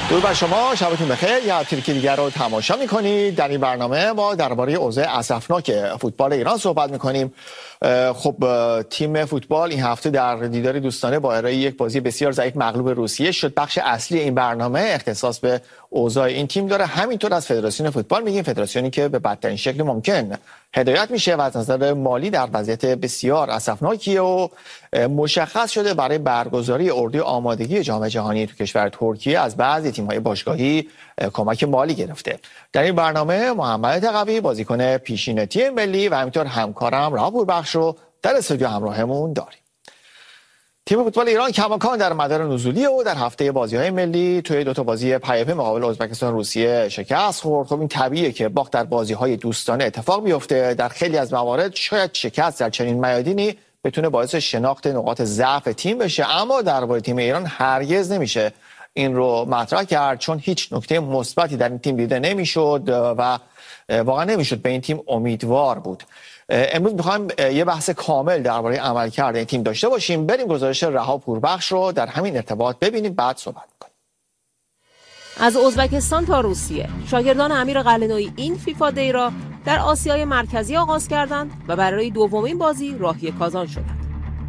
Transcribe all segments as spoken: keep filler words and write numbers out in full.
درود بر شما، شبتون بخیر. یا تیرکی دیگر رو تماشا میکنید. در این برنامه ما درباره اوضاع اسفناک فوتبال ایران صحبت میکنیم. خب تیم فوتبال این هفته در دیداری دوستانه با ارائه یک بازی بسیار ضعیف مغلوب روسیه شد. بخش اصلی این برنامه اختصاص به اوضاع این تیم داره. همینطور از فدراسیون فوتبال میگیم، فدراسیونی که به بدترین شکل ممکن هدایت میشه و از نظر مالی در وضعیت بسیار اسفناکی و مشخص شده برای برگزاری اردوی آمادگی جام جهانی تو کشور ترکیه از بعضی تیم‌های باشگاهی کمک مالی گرفته. در این برنامه محمد تقوی بازیکن پیشین تیم ملی و همینطور همکارم رها پوربخش رو در استودیو همراهمون داریم. تیم فوتبال ایران کماکان در مدار نزولی و در هفته بازی‌های ملی توی دو تا بازی پیاپی مقابل ازبکستان روسیه شکست خورد. خب این طبیعیه که باخت در بازی‌های دوستانه اتفاق بیفته. در خیلی از موارد شاید شکست در چنین میادینی بتونه باعث شناخت نقاط ضعف تیم بشه، اما درباره تیم ایران هرگز نمیشه این رو مطرح کرد، چون هیچ نکته مثبتی در این تیم دیده نمیشد و واقعا نمیشد به این تیم امیدوار بود. امروز میخوایم یه بحث کامل درباره عملکرد این تیم داشته باشیم. بریم گزارش رها پوربخش رو در همین ارتباط ببینیم، بعد صحبت می‌کنیم. از ازبکستان تا روسیه شاگردان امیر قلعه‌نویی این فیفا دی را در آسیای مرکزی آغاز کردند و برای دومین بازی راهی کازان شدند.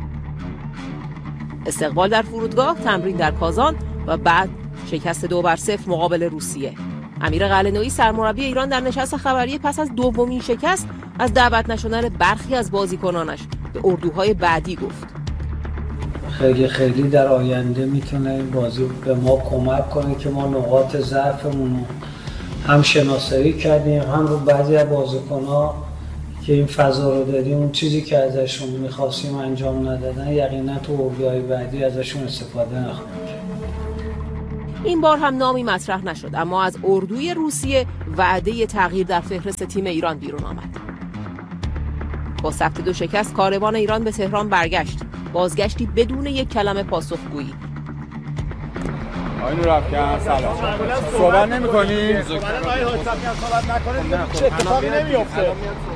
استقبال در فرودگاه، تمرین در کازان و بعد شکست دو بر صفر مقابل روسیه. امیر قلعه‌نویی سرمربی ایران در نشست خبری پس از دومین شکست از دعوت نشدن برخی از بازیکنانش به اردوهای بعدی گفت. خیلی خیلی در آینده میتونه این بازی به ما کمک کنه که ما نقاط ضعفمون هم شناسایی کردیم، هم رو بعضی از بازیکن‌ها که این فضا رو دادیم اون چیزی که ازشون می‌خواستیم انجام ندادن، یقینا تو اردوهای بعدی ازشون استفاده نخواهیم کرد. این بار هم نامی مطرح نشد، اما از اردوی روسیه وعده تغییر در فهرست تیم ایران بیرون آمد. با ثبت دو شکست کاروان ایران به تهران برگشت، بازگشتی بدون یک کلمه پاسخگویی. آقای نورافکن سلام. صحبت نمی‌کنی؟ صحبت نکنید چه اتفاقی نمی‌افته.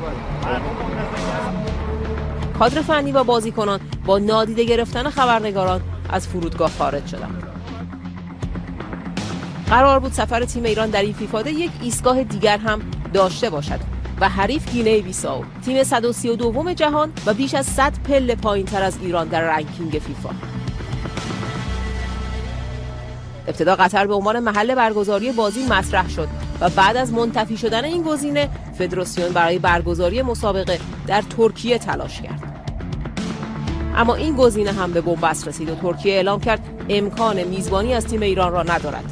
کادر فنی و بازیکنان با نادیده گرفتن خبرنگاران از فرودگاه خارج شدند. قرار بود سفر تیم ایران در این فیفا دی یک ایستگاه دیگر هم داشته باشد و حریف گینه بیساو، تیم صد و سی و دو جهان و بیش از صد پله پایین‌تر از ایران در رنکینگ فیفا. ابتدا قطر به عنوان محل برگزاری بازی مطرح شد و بعد از منتفی شدن این گزینه فدراسیون برای برگزاری مسابقه در ترکیه تلاش کرد. اما این گزینه هم به بنبست رسید و ترکیه اعلام کرد امکان میزبانی از تیم ایران را ندارد.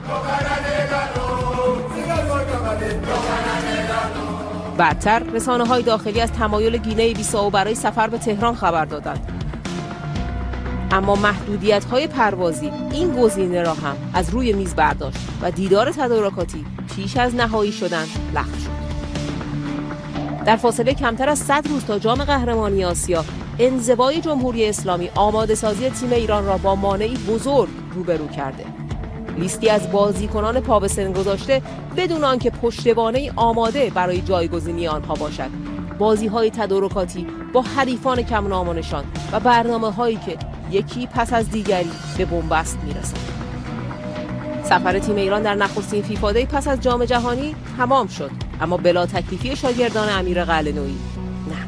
بعدتر رسانه‌های داخلی از تمایل گینه بیساو برای سفر به تهران خبر دادند. اما محدودیت‌های پروازی این گزینه را هم از روی میز برداشت و دیدار تدارکاتی پیش از نهایی شدن لغو شد. در فاصله کمتر از صد روز تا جام قهرمانی آسیا، انزوای جمهوری اسلامی آماده سازی تیم ایران را با مانعی بزرگ روبرو کرده. لیستی از بازیکنان پا به سن گذاشته بدون آنکه پشتوانه‌ای آماده برای جایگزینی آنها باشد. بازی‌های تدارکاتی با حریفان کم نام و نشان و برنامه‌هایی که یکی پس از دیگری به بنبست می‌رسند. سفر تیم ایران در نخستین فیفا دی پس از جام جهانی تمام شد، اما بلا تکلیفی شاگردان امیر قلعه‌نویی نه.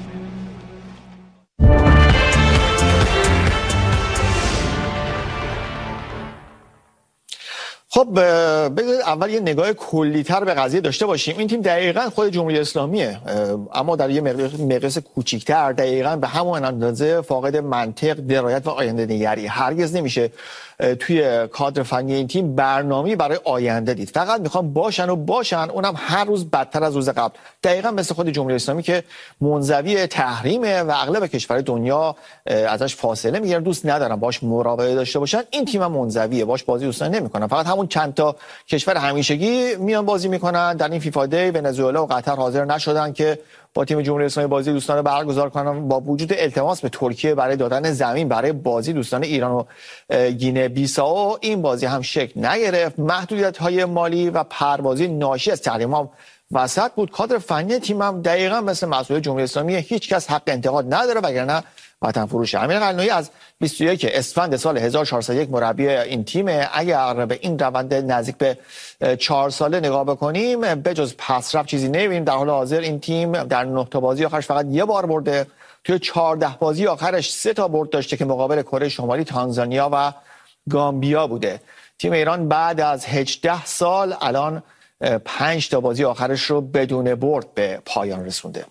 خب بذارید اول یه نگاه کلی‌تر به قضیه داشته باشیم. این تیم دقیقاً خود جمهوری اسلامیه، اما در یه مقیاس کوچیک‌تر، دقیقاً به همون اندازه فاقد منطق، درایت و آینده‌نگری. هرگز نمیشه توی کادر فنی این تیم برنامه‌ای برای آینده دید. فقط میخوان باشن و باشن، اونم هر روز بدتر از روز قبل. دقیقاً مثل خود جمهوری اسلامی که منزوی تحریمه و اغلب کشور دنیا ازش فاصله میگیرن، دوست ندارن باش مراوده داشته باشن. این تیم هم منزویه، باش بازی دوست نمیکنن. فقط همون چند تا کشور همیشگی میان بازی میکنن. در این فیفا دی ونزوئلا و قطر حاضر نشدن که با تیم جمهوری اسلامی بازی دوستانه برگزار کنن، با وجود التماس به ترکیه برای دادن زمین برای بازی دوستانه ایران و گینه بیساو. این بازی هم شکل نگرفت. محدودیت‌های مالی و پروازی ناشی از تحریم‌ها وسط بود. کادر فنی تیم هم دقیقاً مثل مسئول جمهوری اسلامی، هیچ کس حق انتقاد نداره، وگرنه وطن فروشه. امیر قلنویی از بیست و یک اسفند سال هزار و چهارصد و یک مربی این تیمه. اگر به این روند نزدیک به چهار ساله نگاه بکنیم، به جز پسرفت چیزی نمی‌بینیم. در حال حاضر این تیم در نه تا بازی آخرش فقط یه بار برده، توی چهارده بازی آخرش سه تا برد داشته که مقابل کره شمالی، تانزانیا و گامبیا بوده. تیم ایران بعد از هجده سال الان پنج تا بازی آخرش رو بدون برد به پایان رسونده.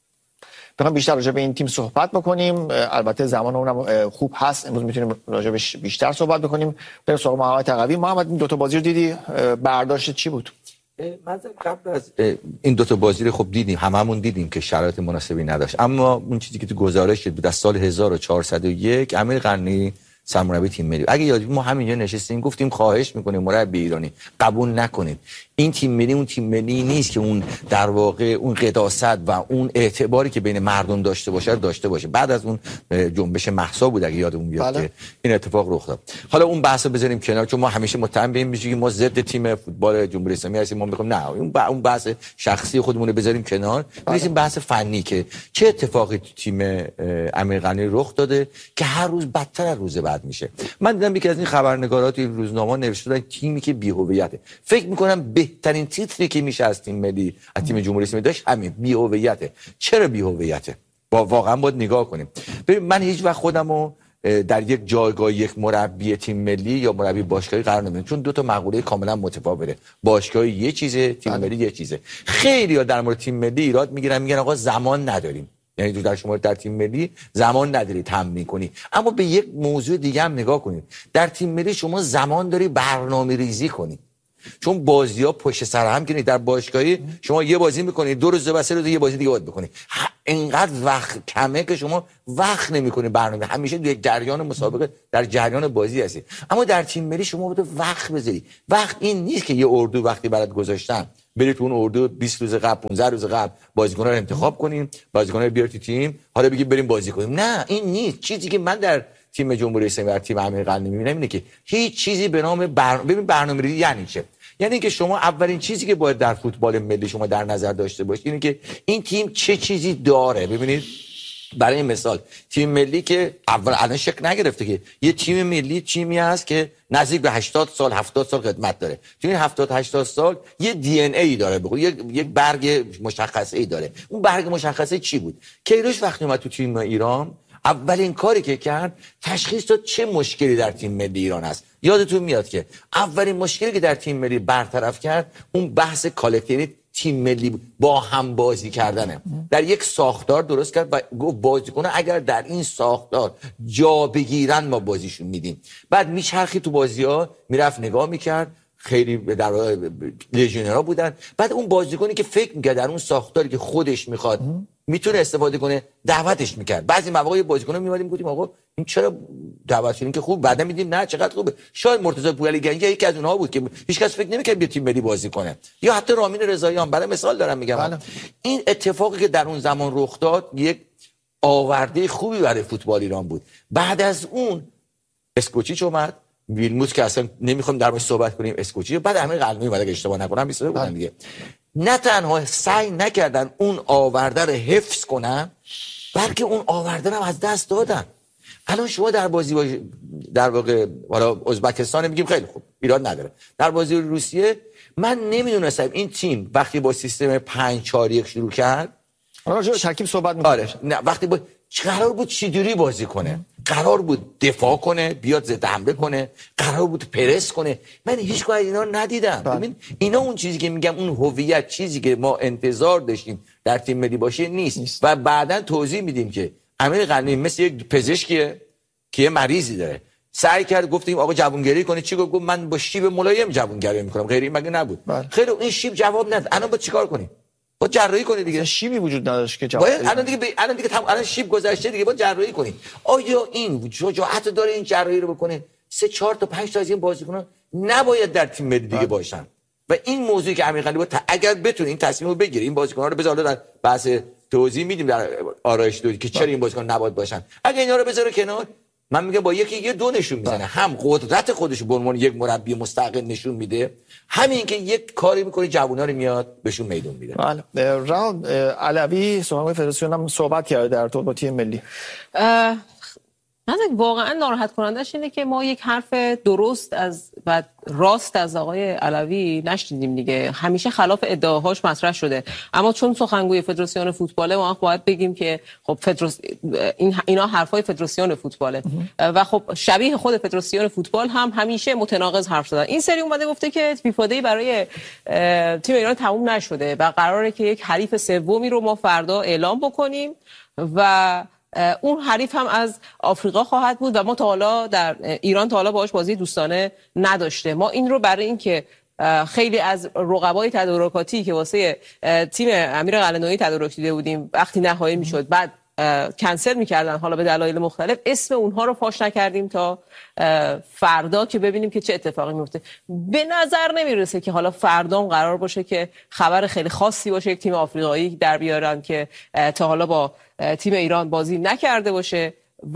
بخوام بیشتر راجع به این تیم صحبت بکنیم، البته زمان اونم خوب هست، امروز میتونیم راجع بهش بیشتر صحبت بکنیم. بریم سراغ محمد تقوی. محمد، این دو تا بازی رو دیدی، برداشت چی بود؟ من قبل از این دو تا بازی رو خب دیدیم، هممون دیدیم که شرایط مناسبی نداشت، اما اون چیزی که تو گزارش بود از سال هزار و چهارصد و یک، امیر قلنویی سرمربی تیم ملی، اگه یادی ما همینجا نشستیم گفتیم خواهش میکنیم مربی ایرانی قبول نکنید این تیم ملی اون تیم ملی نیست که اون در واقع اون قداست و اون اعتباری که بین مردم داشته باشه داشته باشه. بعد از اون جنبش مهسا بود اگه یادمون بیاد که این اتفاق رخ داد. حالا اون بحث رو بذاریم کنار، چون ما همیشه متهم به این میشیم که ما ضد تیم فوتبال جمهوری اسلامی هستیم، ما میگیم نه، اون اون بحث شخصی خودمون رو بذاریم کنار، بریم بحث فنی که چه اتفاقی تو تیم امیر قلنویی رخ داده که هر روز بدتر از روز بعد میشه. من دیدم یکی از این خبرنگارات این روزنامه نوشته بود تیمی که بی‌هویته. فکر میکنم بهترین تیتری که میشه از تیم ملی از تیم جمهوری اسلامی داشت همین بی‌هویته. چرا بی‌هویته؟ با واقعا باید نگاه کنیم. ببین من هیچ وقت خودمو در یک جایگاه یک مربی تیم ملی یا مربی باشگاهی قرار نمیدم، چون دو تا مقوله کاملا متفاوته. باشگاهی یه چیزه، تیم ملی یه چیزه. خیلی‌ها در مورد تیم ملی ایراد میگیرن، میگن آقا زمان نداریم، یعنی تو در شما در تیم ملی زمان نداری تمرین کنی. اما به یک موضوع دیگه هم نگاه کنید، در تیم ملی شما زمان داری برنامه ریزی کنی، چون بازی‌ها پشت سر هم کنید. در باشگاهی شما یه بازی می‌کنید، دو روز بعد سه روز یه بازی دیگه باید بکنید، اینقدر وقت کمه که شما وقت نمی‌کنید برنامه، همیشه در جریان مسابقه در جریان بازی هستی. اما در تیم ملی شما باید وقت بذاری. وقت این نیست که یه اردو وقتی برات گذاشتن برید تو اون اردو بیست روز قبل پانزده روز قبل بازیکن‌ها رو انتخاب کنیم، بازیکن‌ها رو بیارید تو تیم، حالا بگید بریم بازی کنیم. نه، این نیست. چیزی که من در تیم جمهوری اسلامی و تیم امیر قلنویی می‌بینم اینه که هیچ چیزی به نام برنامه ببین برنامه‌ریزی یعنی چه؟ یعنی که شما اولین چیزی که باید در فوتبال ملی شما در نظر داشته باشید اینه که این تیم چه چیزی داره. ببینید برای مثال تیم ملی که اول الان شکل نگرفته که یه تیم ملی تیمی هست که نزدیک به هشتاد سال هفتاد سال خدمت داره. تو این هفتاد هشتاد سال یه دی ان ای داره، بگو یک یک برگ مشخصه ای داره. اون برگ مشخصه چی بود؟ کیروش وقتی اومد تو تیم ایران اولین کاری که کرد تشخیص داد چه مشکلی در تیم ملی ایران هست. یادتون میاد که اولین مشکلی که در تیم ملی برطرف کرد اون بحث کالکتیو تیم ملی با هم بازی کردنه. در یک ساختار درست کرد و گفت بازیکن‌ها اگر در این ساختار جا بگیرن ما بازیشون میدیم. بعد میچرخید تو بازی‌ها، میرفت نگاه میکرد، خیلی در لژیونرها بودن. بعد اون بازیکنی که فکر میکرد در اون ساختاری که خودش میخواد میتونه استفاده کنه دعوتش میکرد. بعضی مواقع بازیکن‌ها میومدیم گفتیم آقا این چرا دعوت شدین که خوب، بعدا میدیم نه چقدر خوبه. شاید مرتضی پورعلی گنجی یکی از اونها بود که هیچ کس فکر نمیکرد به تیم ملی بازی کنه، یا حتی رامین رضاییان. برای مثال دارم میگم بله. این اتفاقی که در اون زمان رخ داد یک آورده خوبی برای فوتبال ایران بود. بعد از اون اسکوچیچ اومد، ویلموت که اصلا نمیخوام در موردش صحبت کنیم، اسکوچی، بعد امیر قلنویی اومد اگه اشتباه نکنم بیست و دو بودن دیگه. نه تنها سعی نکردن اون آورده رو حفظ کنن، بلکه اون آورده رو از دست دادن. الان شما در بازی باش... در واقع حالا ازبکستان میگیم خیلی خوب ایراد نداره، در بازی روسیه من نمیدونستم این تیم وقتی با سیستم پنج چهار یک شروع کرد، راجع به ترکیب صحبت می‌کنه. آره نه وقتی با قرار بود چجوری بازی کنه، قرار بود دفاع کنه، بیاد ضد حمله کنه، قرار بود پرس کنه. من هیچ وقت اینا رو ندیدم. ببین اینا اون چیزی که میگم اون هویت، چیزی که ما انتظار داشتیم در تیم ملی باشه نیست, نیست. و بعداً توضیح میدیم که امیر قلنویی مثل یک پزشکیه که یه مریضی داره، سعی کرد گفتیم آقا جوونگری کنه، چی گفت؟ من با شیب ملایم جوونگری میکنم، غیر این مگه نبود؟ خیلی این شیب جواب نداد. الان با چیکار کنیم؟ با جراحی کنید دیگه. شیبی وجود نداشت که جواب باید الان دیگه ب... الان دیگه تم... الان شیب گذشته دیگه، با جراحی کنید. آیا این شجاعت داره این جراحی رو بکنه؟ سه چهار تا پنج تا از این بازیکنان نباید در تیم ملی دیگه باشن. و این موضوعی که امیر قلنویی ت... اگر بتونه این تصمیمو بگیره، این بازیکن‌ها رو بذاره در بحث توضیح میدیم در آرایش دو که چرا این بازیکن نباید باشن. اگه اینا رو بذاره کنار، من میگم با یکی یه دو نشون میزنه، هم قدرت خودش به عنوان یک مربی مستقل نشون میده، همین که یک کاری میکنه جوونا رو میاد بهشون میدون میده. بله. راند علوی سخنگوی فدراسیون هم صحبت کرده در تو با تیم ملی. مثلا واقعا ناراحت کنندش اینه که ما یک حرف درست از و راست از آقای علوی نشنیدیم دیگه. همیشه خلاف ادعاهاش مطرح شده، اما چون سخنگوی فدراسیون فوتباله ما باید بگیم که خب فدراس... این اینا حرفای فدراسیون فوتباله و خب شبیه خود فدراسیون فوتبال هم همیشه متناقض حرف زدن. این سری اومده گفته که فیفا برای تیم ایران تموم نشده و قراره که یک حریف سومی رو ما فردا اعلام بکنیم و اون حریف هم از آفریقا خواهد بود و ما تا حالا در ایران تا حالا باهاش بازی دوستانه نداشته. ما این رو برای اینکه خیلی از رقبای تدارکاتی که واسه تیم امیر قلعه‌نویی تدارک دیده بودیم وقتی نهایی میشد بعد کنسل میکردن، حالا به دلایل مختلف اسم اونها رو فاش نکردیم تا فردا که ببینیم که چه اتفاقی میفته. به نظر نمیرسه که حالا فردا قرار باشه که خبر خیلی خاصی باشه یک تیم آفریقایی در بیارن که تا حالا با تیم ایران بازی نکرده باشه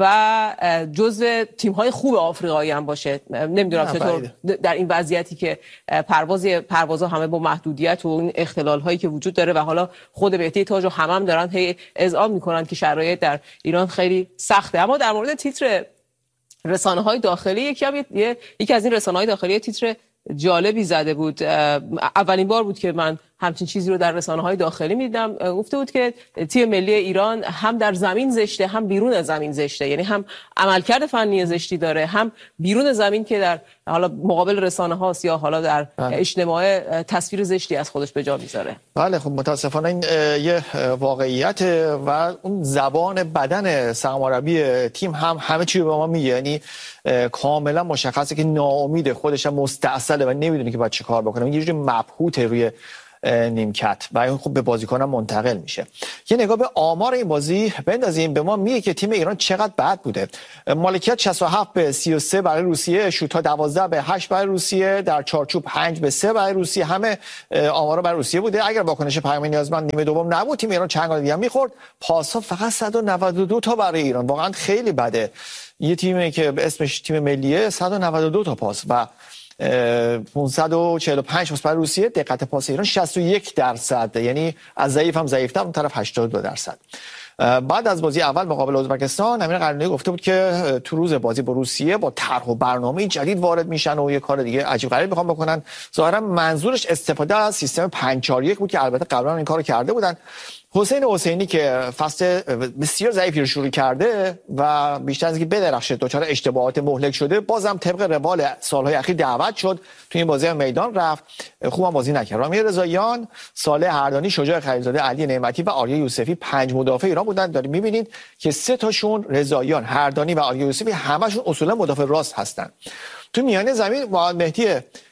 و جزو تیم‌های خوب آفریقایی هم باشه. نمیدونم چطور در این وضعیتی که پرواز پروازها همه با محدودیت و این اختلال‌هایی که وجود داره و حالا خود بهتی تاج و همه هم دارن هی اذعان میکنن که شرایط در ایران خیلی سخته. اما در مورد تیتر رسانه‌های داخلی یکی هم یکی از این رسانه‌های داخلی تیتر جالبی زده بود. اولین بار بود که من همچین چیزی رو در رسانه‌های داخلی می‌دیدم. گفته بود که تیم ملی ایران هم در زمین زشته هم بیرون از زمین زشته، یعنی هم عملکرد فنی زشتی داره هم بیرون زمین که در حالا مقابل رسانه‌هاست یا حالا در اجتماع تصویر زشتی از خودش به جا میذاره. بله خب متاسفانه این یه واقعیت و اون زبان بدن سرمربی تیم هم همه چی رو به ما میگه، یعنی کاملا مشخصه که ناامید خودش هم مستعصله و نمیدونه که باید چه کار بکنه، یه جوری مبهوته روی نیمکت و این خوب به بازیکنان منتقل میشه. یه نگاه به آمار این بازی بندازیم، به ما میگه که تیم ایران چقدر بد بوده. مالکیت شصت و هفت به سی و سه برای روسیه، شوت‌ها دوازده به هشت برای روسیه، در چارچوب پنج به سه برای روسیه، همه آمارا برای روسیه بوده. اگر واکنش پیام نیازمند نیمه دوم نبود تیم ایران چند گل دیگه می‌خورد. پاس‌ها فقط صد و نود و دو تا برای ایران، واقعا خیلی بده. یه تیمی که اسمش تیم ملیه صد و نود و دو تا پاس و پانصد و چهل و پنج پاس برای روسیه. دقت پاس ایران شصت و یک درصد، یعنی از ضعیف هم ضعیف‌تر، اون طرف هشتاد و دو درصد. بعد از بازی اول مقابل ازبکستان امیر قلعه‌نویی گفته بود که تو روز بازی با روسیه با طرح و برنامه جدید وارد میشن و یه کار دیگه عجیب غریب میخوان بکنن. ظاهرا منظورش استفاده از سیستم پنج چهار یک بود که البته قبلا این کارو کرده بودن. حسین حسینی که فصل بسیار ضعیفی رو شروع کرده و بیشتر از اینکه بدرخشه دچار اشتباهات مهلک شده، بازم طبق روال سالهای اخیر دعوت شد توی این بازی میدان رفت، خوبم بازی نکرد. رامی رضاییان، صالح هردانی، شجاع خلیلزاده، علی نعمتی و آریا یوسفی پنج مدافع ایران بودن. دارید می‌بینید که سه تاشون رضاییان، هردانی و آریا یوسفی همشون اصولا مدافع راست هستن. تو میانه زمین با مهدی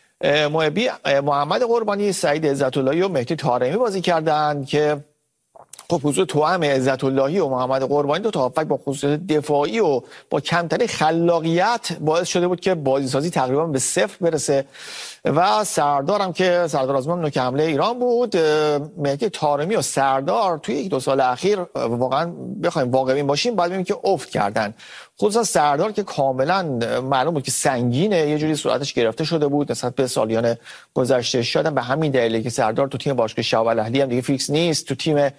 محبی، محمد قربانی، سعید عزت اللهی و مهدی طارمی بازی کردند که خب حضور توأم عزت اللهی و محمد قربانی دو تا هافبک با خصوصیت دفاعی و با کمترین خلاقیت باعث شده بود که بازیسازی تقریبا به صفر برسه و سردار هم که سردار آزمون نوک حمله ایران بود. مهدی طارمی و سردار توی یک دو سال اخیر واقعا بخوایم واقعی باشیم باید ببینیم که افت کردن، خصوصا سردار که کاملا معلوم بود که سنگینه، یه جوری صورتش گرفته شده بود نسبت به سالیان گذشته. شاید به همین دلیله که سردار تو تیم باشگاه شعب الاهلی هم دیگه فیکس نیست. تو تیم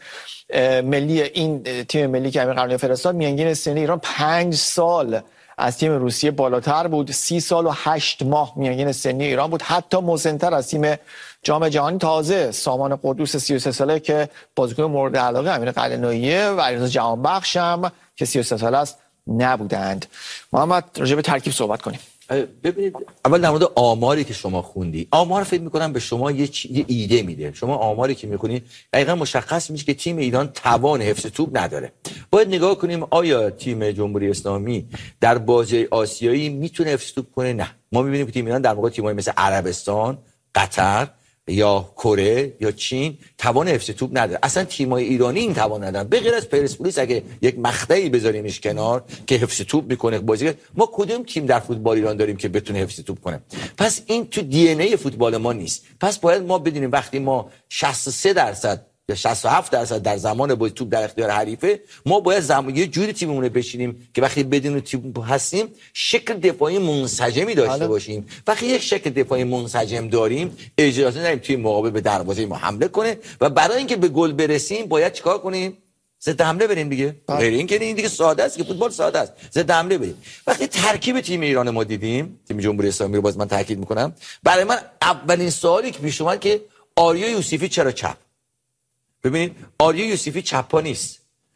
ملی این تیم ملی که امیر قلعه‌نویی فرستاد میانگین سنی ایران پنج سال از تیم روسیه بالاتر بود، سی سال و هشت ماه میانگین سنی ایران بود، حتی مسن‌تر از تیم جام جهانی. تازه سامان قدوس سی و سه ساله که بازیکن مورد علاقه امیر قلعه‌نویی و علیرضا جهانبخش هم که سی و سه ساله است نبودند. محمد راجع به ترکیب صحبت کنیم. ببینید اول در مورد آماری که شما خوندی، آمار فکر می‌کنم به شما یه, چ... یه ایده میده. شما آماری که می‌خونید دقیقاً مشخص میشه که تیم ایران توان حفظ توپ نداره. باید نگاه کنیم آیا تیم جمهوری اسلامی در بازی آسیایی میتونه حفظ توپ کنه؟ نه. ما می‌بینیم که تیم ایران در مقابل تیم‌های مثل عربستان، قطر یا کره یا چین توان حفظ توپ نداره. اصلا تیم‌های ایرانی این توان ندارن، به غیر از پرسپولیس اگه یک مقطعی بذاریمش کنار که حفظ توپ میکنه بازی. ما کدوم تیم در فوتبال ایران داریم که بتونه حفظ توپ کنه؟ پس این تو دی ان ای فوتبال ما نیست. پس باید ما بدونیم وقتی ما شصت و سه درصد یا شصت و هفت درصد در زمان بازی توپ در اختیار حریفه، ما باید زمان یه جوری تیممون رو بچینیم که وقتی بدون تیم هستیم شکل دفاعی منسجمی داشته حالا. باشیم. وقتی یک شکل دفاعی منسجم داریم اجازه ندیم تیم مقابل به دروازه ما حمله کنه و برای اینکه به گل برسیم باید چیکار کنیم؟ ضد حمله بریم دیگه. غیر این که این دیگه ساده است که فوتبال ساده است. ضد حمله بریم. وقتی ترکیب تیم ایران ما دیدیم، تیم جمهوری اسلامی رو باز من تاکید میکنم، برای من اولین سوالی که پیش اومد که آریا یوسفی چرا چپ؟ ببینید آریا یوسفی چپا نیست.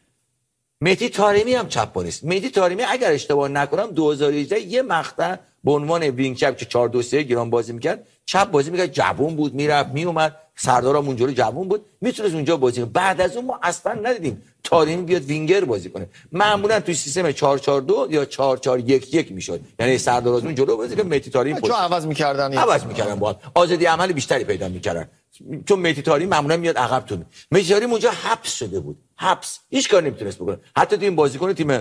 مهدی طارمی هم چپا نیست. مهدی طارمی اگر اشتباه نکنم دو هزار و هجده یه مقطع به عنوان وینگ چپ که چهار دو سه گران بازی میکرد، چپ بازی میکرد، جوون بود، میرفت میومد، سردارم اونجوری جوون بود، میتونست اونجا بازی کنه. بعد از اون ما اصلا ندیدیم طارمی بیاد وینگر بازی کنه. معمولا توی سیستم چهار چهار دو یا چهار چهار یک یک میشد. یعنی سردار آزمون جلو بازی که مهدی طارمی چون عوض میکردن عوض میکردن باید آزادی عمل بیشتری پیدا میکردن. چون مهدی طارمی معمولا میاد عقب تو. مهدی طارمی اونجا حبس شده بود. حبس. هیچ کار نمیتونست بکنه. حتی تیم بازیکن تیم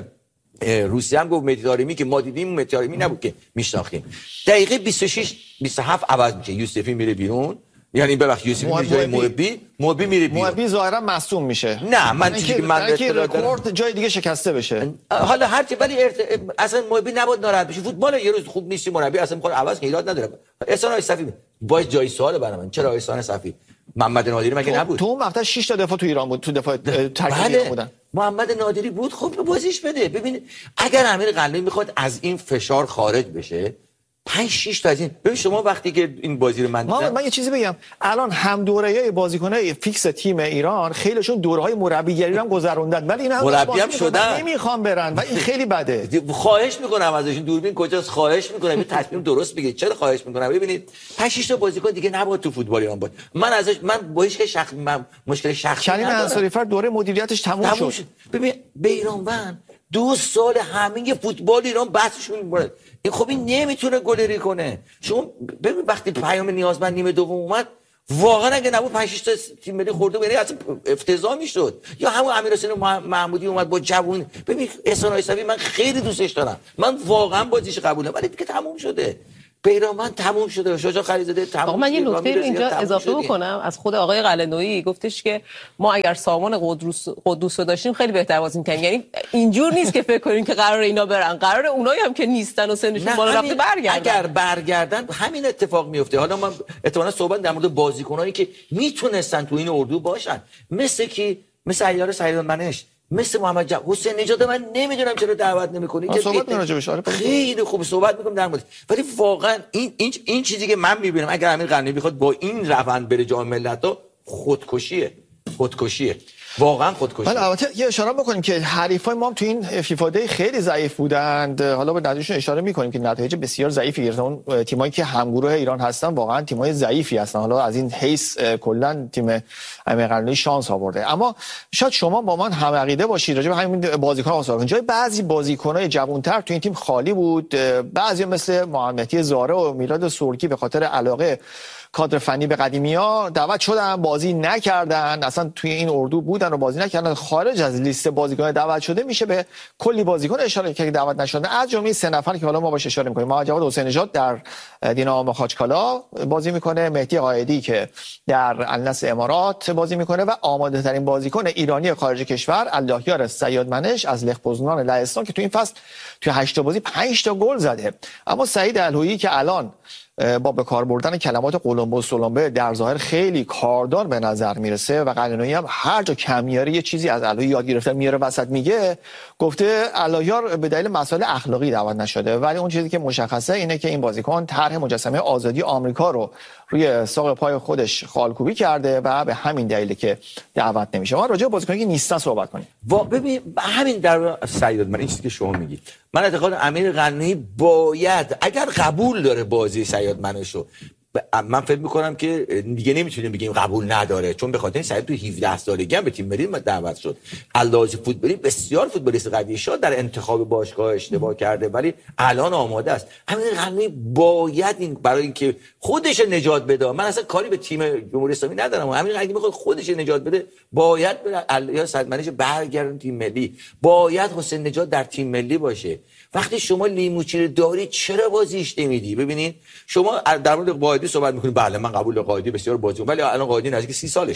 روسیه هم گفت مهدی طارمی که ما دیدیم مهدی طارمی نبود که میشناختیم. دقیقه بیست و شش بیست و هفت عوض میشه. یوسفی میره بیرون. یعنی ببخشید یوسفی میره جای محبی، محبی میره بیرون. محبی ظاهرا مصدوم میشه. نه من چیزی که من رکورد جای دیگه شکسته بشه. حالا هر چی ولی ارت... اصلا محبی نباید ناراحت بشه. فوتبال یه روز خوب نیستی مربی اصلا میخواد عوض کنه ایراد نداره. احسان صفی باید جای سوال برام من چرا احسان صفی محمد نادری مگه نبود؟ تو مقطع شش تا دفاع تو ایران بود، تو دفاع ترکیبی بودن. محمد نادری بود، خب بازیش بده. ببین اگر امیر قلعه‌ای میخواد از این فشار خارج بشه پنج شش تا از این، ببین شما وقتی که این بازی رو من دیدم، من یه چیزی بگم، الان هم دوره‌ای بازیکن‌های فیکس تیم ایران خیلیشون دوره‌های مربیگری هم گذروندن، ولی اینا مربی هم شدن نمیخوان برن و این خیلی بده. خواهش میکنم ازشون دوربین کجاست، خواهش میکنم این تصمیم درست بگیرید. چرا خواهش میکنم؟ ببینید پنج شش تا بازیکن دیگه نباید تو فوتبال ایران باشه. من ازش من با هیچ شخص من مشکل شخصی کریم انصاری‌فر دوره مدیریتش تموم شد. شد. ببین به ایران دو سال همه فوتبال ایران بحثشون می‌کنه. این خب این نمیتونه گلری کنه. شما ببین وقتی پیام نیازمند نیمه دوم اومد واقعا اگه نبود پنج شش تا تیم ملی خورده بود اصلا افتضاح میشد. یا همون امیرحسین محمودی اومد با جوون. ببین احسان عیسوی من خیلی دوستش دارم، من واقعا بازیش قبوله، ولی دیگه تموم شده. پیرامن تموم شده. شجاع خلیزاده تموم. آقا من یه نکته رو اینجا اضافه بکنم. از خود آقای قلعه‌نویی گفتش که ما اگر سامان قدوس قدوس رو داشتیم خیلی بهتر بازی می‌کردیم. یعنی اینجور نیست که فکر کنیم که قرار اینا برن، قرار اونایی هم که نیستن و سنشون بالا رفته برگردن. اگر برگردن همین اتفاق میفته. حالا ما احتمالاً صحبت در مورد بازیکنایی که میتونستن تو این اردو باشن، مثل کی مثل عیار سعیدالمنش، مثل محمد جواد، حسین نژاد. من نمیدونم چرا دعوت نمی‌کنی که صحبت راجعش. آره خیلی خوب صحبت می‌کنم در مورد، ولی واقعا این این این چیزی که من می‌بینم اگر امیر قلعه‌ای بخواد با این روند بره جام ملت‌ها خودکشیه. خودکشیه. واقعا خودکشی. ولی البته یه اشاره بکنیم که حریفای ما هم تو این فیفا دی خیلی ضعیف بودند. حالا به نتایجشون اشاره می‌کنیم که نتایج بسیار ضعیفی گرفتن. اون تیمایی که همگروه ایران هستن واقعا تیمای ضعیفی هستن. حالا از این حیث کلا تیم امیر قلعه‌ای شانس آورده. اما شاید شما با من هم عقیده باشید راجع به همین بازیکن‌ها صحبت کنید. جای بعضی بازیکن‌های جوان‌تر تو این تیم خالی بود. بعضی مثل محمدی زاره و میلاد سورکی به خاطر علاقه کادر فنی به قدیمی‌ها دعوت شدن، بازی نکردن، اصلا توی این اردو بودن و بازی نکردن. خارج از لیست بازیکن دعوت شده میشه به کلی بازیکن اشاره که دعوت نشدن، از جمله سه نفر که حالا ما باهاش اشاره می‌کنیم. محمد جواد حسین نژاد در دینامو خاچکالا بازی میکنه، مهدی قائدی که در النصر امارات بازی میکنه و آماده ترین بازیکن ایرانی خارج کشور اللهیار سیادمنش از لخ پوزنان لهستان که تو این فصل توی هشت تا بازی پنج تا گل زده. اما سعید الهویی که الان با به کار بردن کلمات قلمبو سولمبه در ظاهر خیلی کاردار به نظر میرسه و قلعه‌نویی هم هر جا کم میاره یه چیزی از الهویی یاد گرفته میاره وسط میگه، گفته اللهیار به دلیل مسائل اخلاقی دعوت نشده، ولی اون چیزی که مشخصه اینه که این بازیکن طرح مجسمه آزادی آمریکا رو روی ساق پای خودش خالکوبی کرده و به همین دلیله که دعوت نمیشه. ما راجع به بازیکنی که نیستن صحبت کنیم. وا ببین همین در سعید من این چیزی که شما میگید، من اعتقاد امیر قلعه‌ای باید اگر قبول داره بازی سعید منشو، من فکر میکنم که دیگه نمیتونیم بگیم قبول نداره، چون به خاطر این سعید تو هفده سالگی هم به تیم ملی دعوت شد. علاوه فوتبالی بسیار فوتبالیست قوی شد، در انتخاب باشگاه اشتباه کرده ولی الان آماده است. امیر قلعه‌ای باید این برای اینکه خودش نجات بده، من اصلا کاری به تیم جمهوری اسلامی ندارم، امیر قلعه‌ای میخواد خودش نجات بده، باید یا سعید برگردن تیم ملی، باید حسین نژاد در تیم ملی باشه. وقتی شما لیموچی رو داری چرا بازیش نمیدی؟ ببینید شما در مورد قائدی صحبت میکنید، بله من قبول قائدی بسیار بازیکن، ولی الان قائدی نزدیک سی سالشه،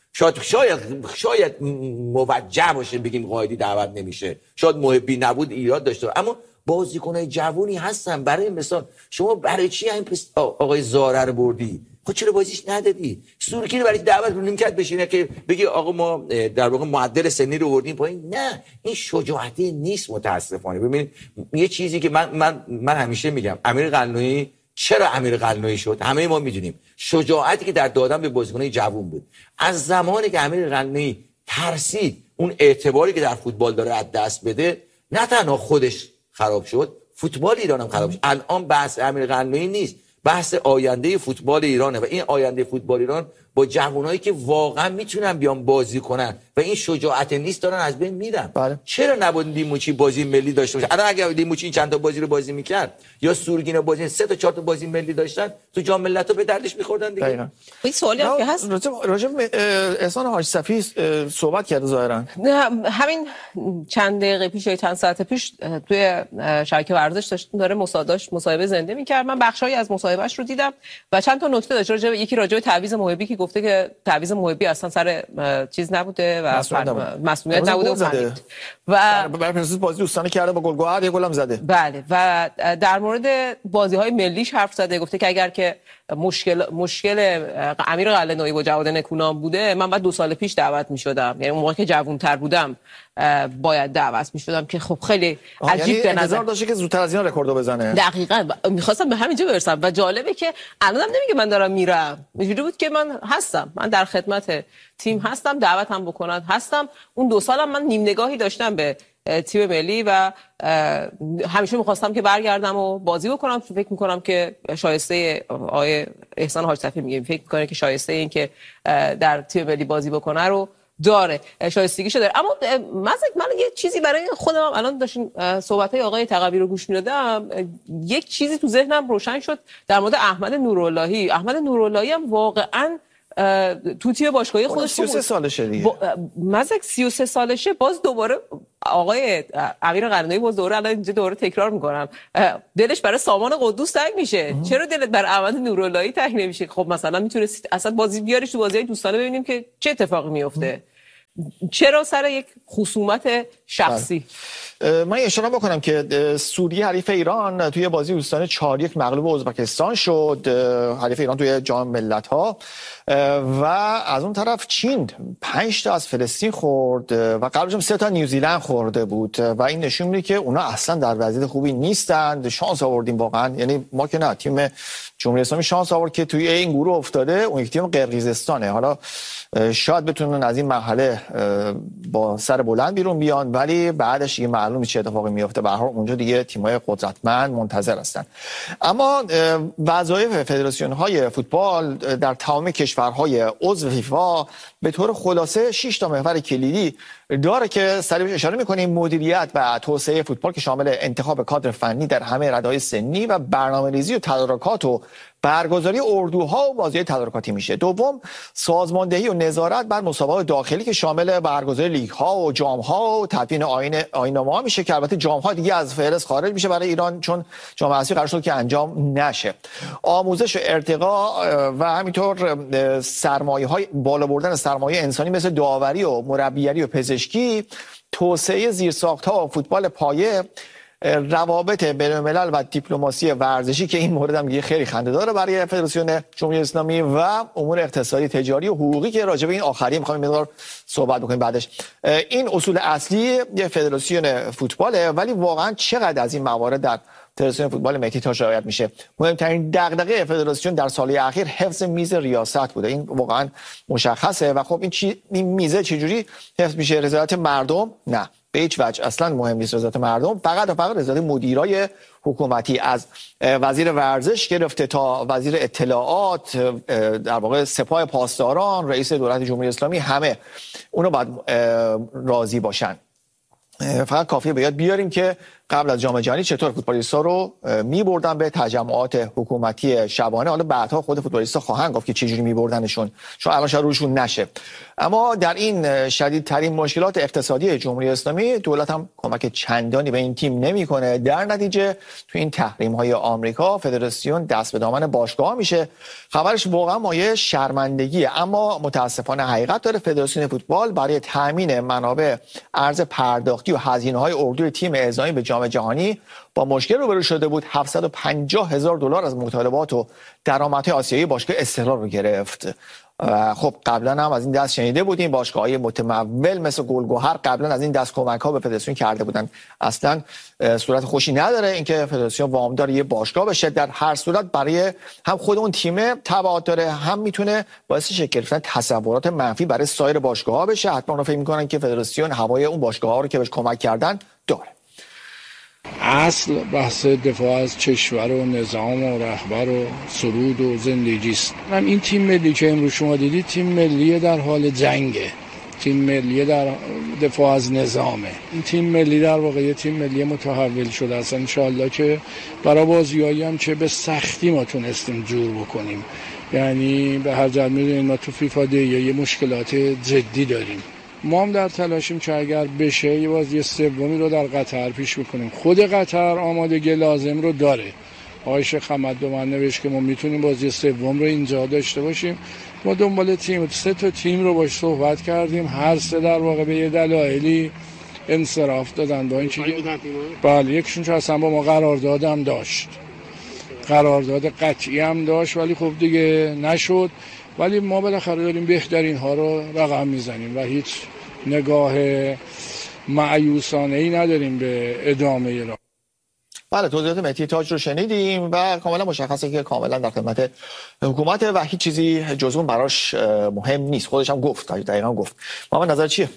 شاید شاید شاید موجه باشه بگیم قائدی دعوت نمیشه، شاید محبی نبود ایراد داشته، اما بازیکنای جوونی هستن. برای مثال شما برای چی این آقای زاره رو بردی؟ خب چرا بازیش ندادی؟ سورکی رو برای دعوت رو نمی‌کرد بشینه که بگی آقا ما در واقع معدل سنی رو آوردیم پایین؟ نه، این شجاعتی نیست متاسفانه. ببین یه چیزی که من من من همیشه میگم، امیر قلنویی چرا امیر قلنویی شد؟ همه ما میدونیم شجاعتی که در دادن به بازیکنای جوون بود. از زمانی که امیر قلنویی ترسید اون اعتباری که در فوتبال داره از دست بده، نه تنها خودش خراب شد، فوتبال ایران هم خراب شد. الان بحث امیر قلنویی نیست، بحث آینده فوتبال ایرانه و این آینده فوتبال ایران با جوانایی که واقعا میتونن بیان بازی کنن و این شجاعت نیست دارن از بین میرن. بله. چرا نبود لیموچی بازی ملی داشته باشه؟ الان اگه لیموچی چند تا بازی رو بازی میکرد یا سورگین بازی سه تا چهار تا بازی ملی داشتن تو جام ملت‌ها به دردش میخوردن دیگه. دقیقاً. این سوالی هم که هست راجع به احسان حاج صفی صحبت کرده ظاهرا. همین چند دقیقه پیش یا چند ساعت پیش توی شبکه ورزش داشت داره مصاحبهش مصاحبه زنده میکرد. من بخشایی از مصاحبهش رو دیدم و چند تا نکته داشت. راجع به یکی راجع به تعویض محبی که گفته که تعویض محبی اصلا سر چیز نبوده و مسئولیت نبوده و و برای پرسپولیس بازی دوستانه کرده با گلگهر یه گلم زده. بله و در مورد بازی‌های ملیش حرف زده. گفته که اگر که مشکل مشکل امیر قلنویی با جواد نکونام بوده، من بعد دو سال پیش دعوت می‌شدم، یعنی اون موقع که جوان‌تر بودم باید دعوت می‌شدم، که خب خیلی عجیب یعنی به نظر انتظار داشته که زودتر از اینا رکوردو بزنه. دقیقاً می‌خواستم به همینجا برسم و جالبه که الانم نمیگه من دارم میرم، اینجوری بود که من هستم، من در خدمت تیم هستم، دعوت هم بکنن هستم. اون دو سالم من نیم نگاهی داشتم به تیم ملی و همیشه می‌خواستم که برگردم و بازی بکنم. فکر می‌کنم که شایسته آقای احسان حاج صفی میگه، فکر می‌کنه که شایسته این که در تیم ملی بازی بکنه رو داره، شایستگیشو داره. اما مثلا من یه چیزی برای خودم الان داشتیم صحبت‌های آقای تقوی رو گوش می‌دادم، یک چیزی تو ذهنم روشن شد در مورد احمد نوراللهی. احمد نوراللهی هم واقعاً تو تیم باشگاهی خودش سی و سه سالشه دیگه. با... مزک سی و سه سالشه. باز دوباره آقای امیر قلنویی باز دوباره الان اینجا دوباره تکرار میکنم، دلش برای سامان قدوس تنگ میشه. چرا دلت برای احمد نوراللهی تنگ نمیشه؟ خب مثلا میتونید اصلا بازی بیاریش تو بازی‌های دوستانه ببینیم که چه اتفاقی میفته. چرا سر یک خصومت شخصی؟ من اشاره بکنم که سوریه حریف ایران توی بازی دوستانه چهار یک مغلوب ازبکستان شد، حریف ایران توی جام ملت‌ها، و از اون طرف چین پنج تا از فلسطین خورد و قبلش هم سه تا نیوزیلند خورده بود و این نشون میده که اونا اصلا در وضعیت خوبی نیستند. شانس آوردیم واقعا، یعنی ما که نه، تیم جمهوری اسلامی شانس آورد که توی این گروه افتاده، اون یک تیم قرقیزستانه. حالا شاید بتونن از این مرحله با سر بلند بیرون بیان، ولی بعدش دیگه معلوم چه اتفاقی میفته. به هر حال اونجا دیگه تیم‌های قدرتمند منتظر هستن. اما وظایف فدراسیون‌های فوتبال در تمام کشورهای عضو فیفا به طور خلاصه شش تا محور کلیدی داره که سریع اشاره می‌کنیم: مدیریت و توسعه فوتبال که شامل انتخاب کادر فنی در همه رده‌های سنی و برنامه‌ریزی و تدارکات و برگزاری اردوها و بازی‌های تدارکاتی میشه. دوم، سازماندهی و نظارت بر مسابقات داخلی که شامل برگزاری لیگ‌ها و جام‌ها و تدوین آیین آیین‌نامه‌ها میشه که البته جام‌ها دیگه از فهرست خارج میشه برای ایران، چون جام اسیایی قرار شد که انجام نشه. آموزش و ارتقا و همینطور سرمایه‌های بالا بردن سرمایه انسانی مثل داوری و مربیگری و پزشکی، توسعه زیرساخت‌ها و فوتبال پایه، روابط بین الملل و دیپلماسی ورزشی که این مورد هم دیگه خیلی خنده‌داره برای فدراسیون جمهوری اسلامی، و امور اقتصادی، تجاری و حقوقی که راجع به این آخری می‌خوایم مقدار صحبت بکنیم بعدش. این اصول اصلی یه فدراسیون فوتباله، ولی واقعا چقدر از این موارد در فدراسیون فوتبال مهدی تاج رعایت میشه؟ مهمترین دغدغه فدراسیون در سال‌های اخیر حفظ میز ریاست بوده. این واقعا مشخصه و خب این چی این میزه چجوری حفظ میشه؟ رضایت مردم؟ نه، به هیچ وجه اصلا مهم نیست رضایت مردم، فقط و فقط رضایت مدیرای حکومتی، از وزیر ورزش گرفته تا وزیر اطلاعات، در واقع سپاه پاسداران، رئیس دولت جمهوری اسلامی، همه اونا باید راضی باشن. فقط کافیه به یاد بیاریم که قبل از جام جهانی چطور فوتبالیست‌ها رو می‌بردن به تجمعات حکومتی شبانه. حالا بعدها خود فوتبالیست‌ها خواهند گفت که چه جوری می‌بردنشون، چون الان شاید روشون نشه. اما در این شدیدترین مشکلات اقتصادی جمهوری اسلامی دولت هم کمک چندانی به این تیم نمی‌کنه. در نتیجه تو این تحریم‌های آمریکا فدراسیون دست به دامن باشگاه میشه. خبرش واقعا مایه شرمندگیه، اما متاسفانه حقیقت داره. فدراسیون فوتبال برای تامین منابع ارز پرداختی و هزینه‌های اردوی تیم اعزامی به جام جهانی با مشکل روبرو شده بود. هفتصد و پنجاه هزار دلار از مطالبات و درآمدهای آسیایی باشگاه استقلال رو گرفت. خب قبلا هم از این دست شنیده بودیم، باشگاه‌های متمول مثل گلگهر قبلا از این دست کمک‌ها به فدراسیون کرده بودن. اصلا صورت خوشی نداره اینکه فدراسیون وامدار یه باشگاه بشه. در هر صورت برای هم خود اون تیم تبعات داره، هم میتونه باعث شکل گرفتن تصورات منفی برای سایر باشگاه‌ها بشه. حتما اونا فکر می‌کنن که فدراسیون هوای اون باشگاه‌ها رو که بهش کمک کردن داره. اصل بحث دفاع از کشور و نظام و رهبر و سرود و زندگی است. من این تیم ملی که امروز شما دیدید تیم ملی در حال جنگه، تیم ملی در دفاع از نظامه. این تیم ملی در واقع یه تیم ملی متحول شده است. ان شاءالله که برای بازیایی هم که به سختی ما تونستیم جور بکنیم، یعنی به هر جهت می‌دونید ما تو فیفا دی یه مشکلات جدی داریم. ما هم در تلاشیم که اگر بشه یه بازی سومی رو در قطر پیش بکنیم. خود قطر آمادگی لازم رو داره. آقای شیخ حمد دو من نوشت که ما میتونیم بازی سوم رو اینجا داشته باشیم. ما دنبال تیم سه تا تیم رو باش صحبت کردیم، هر سه در واقع به یه دلایلی انصراف دادن. با اینکه بله یکشون که اصلا با ما قرارداد هم داشت، قرارداد قطعی هم داشت، ولی خب دیگه نشد. ولی ما بالاخره داریم بهترین ها رو رقم میزنیم و هیچ نگاه مایوسانه ای نداریم به ادامه راه. بله توضیحات مهدی تاج رو شنیدیم و کاملا مشخصه که کاملا در خدمت حکومت و هیچ چیزی جز اون براش مهم نیست. خودش هم گفت، دقیقاً گفت. محمد نظر چیه؟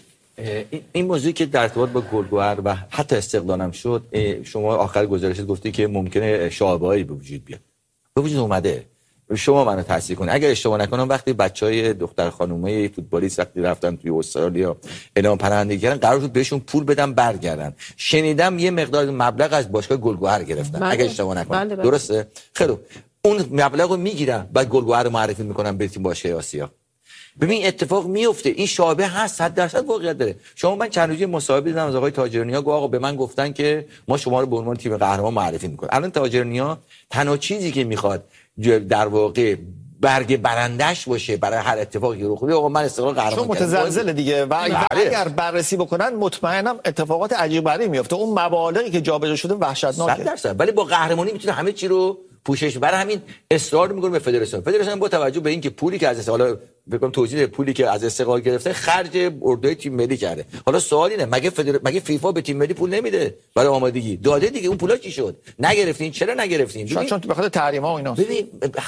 این موضوعی که در ارتباط با گلگهر و حتی استقلال هم شد، شما آخر گزارشت گفتی که ممکنه شعبه‌ای به وجود بیاد. به وجود اومده. شما منو تصحیح کنید اگر اشتباه نکنم وقتی بچهای دختر خانومه فوتبالیست وقتی رفتن توی استرالیا اعلام پناهندگی کردن قرار بود بهشون پول بدن برگردن. شنیدم یه مقدار مبلغ از باشگاه گلگهر گرفتن اگر اشتباه نکنم. بله بله. درسته؟ خیلی اون مبلغ رو میگیرن بعد گلگهر رو معرفی میکنن به تیم باشگاه آسیا. ببین اتفاق میفته، این شابه هست، صد درصد واقعیت داره. شما من چند روزی مصاحبه دیدم از آقای تاجرنیا، گفت آقا به من گفتن که ما شما رو به عنوان تیم قهرمان معرفی میکنیم. الان تاجرنیا تنها چیزی که میخواد در واقع برگ برندش باشه برای هر اتفاقی رخ بده. آقا من استقلال قهرمان چون متزلزل دیگه و اگر بررسی بکنن مطمئنم اتفاقات عجیب غریبی میفته. اون مبالغی که جابجا شده وحشتناکه. صد درصد. ولی با قهرمانی میتونه همه چی رو پوشش. برای همین اصرار میکنه به فدراسیون. فدراسیون با توجه به اینکه پولی که از استقلال بگم توضیح پولی که از استقلال گرفته خرج اردوی تیم ملی کرده. حالا سوال اینه مگه فدر... مگه فیفا به تیم ملی پول نمیده برای آمادگی؟ داده دیگه. اون پولا چی شد؟ نگرفتین؟ چرا نگرفتین؟ چون چون به خاطر تحریم‌ها و اینا. ببین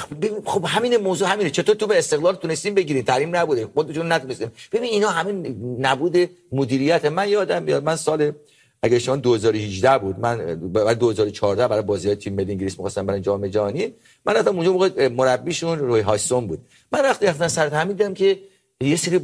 خب همین موضوع همینه. چطور تو به استقلال تونستین بگیرین؟ تحریم نبوده. خودتون نتونستین. ببین اینا همین نبوده مدیریت. من یادم میاد من سال اگه شما دو هزار و هجده بود، من برای دو هزار و چهارده برای بازی تیم ملی انگلیس می‌خواستم برای جام جهانی. من رفتم اونجا، موقع مربیشون روی هایسون بود. من وقتی رفتم سر همین دیدم که یه سری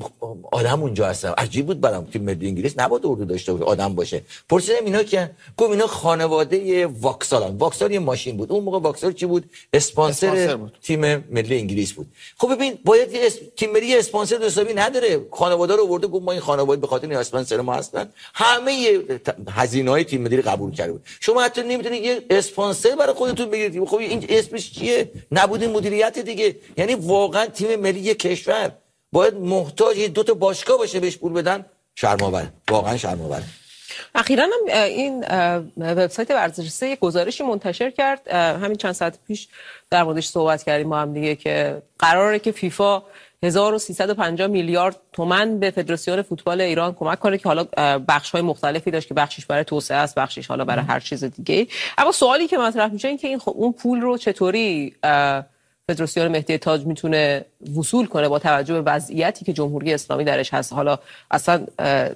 آدم اونجا هستن. عجیب بود برام تیم ملی انگلیس نباید اردو داشته باشه، آدم باشه. پرسیدم اینا که گفت اینا خانواده واکسالن. واکسال یه ماشین بود. اون موقع واکسال چی بود؟ اسپانسر, اسپانسر بود. تیم ملی انگلیس بود. خب ببین باید یه تیم ملی اسپانسر حسابی نداره. خانواده رو آورده گفت ما این خانواده به خاطر این اسپانسر ما هستن. همه هزینه‌های تیم ملی رو قبول کرده بود. شما حتی نمیتونید یه اسپانسر برای خودتون بگیرید. خب این اسمش چیه؟ نبود مدیریت دیگه. یعنی واقعا تیم ملی یک کشور باید محتاج دو تا باشگاه باشه بهش پول بدن. شرم‌آور، واقعا شرم‌آور. اخیراً هم این وبسایت ورزشی یک گزارشی منتشر کرد، همین چند ساعت پیش در موردش صحبت کردیم ما هم دیگه، که قراره که فیفا هزار و سیصد و پنجاه میلیارد تومان به فدراسیون فوتبال ایران کمک کنه که حالا بخش‌های مختلفی داشت که بخشش برای توسعه است، بخشش حالا برای هر چیز دیگه. اما سوالی که مطرح میشه این که این خب اون پول رو چطوری فدراسیون مهدی تاج میتونه وصول کنه با توجه به وضعیتی که جمهوری اسلامی درش هست. حالا اصلا